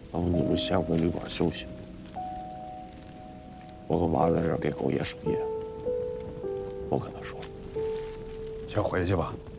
然后你们先回旅馆休息。我和娃在这儿给侯爷守夜。我跟他说， 先回去吧。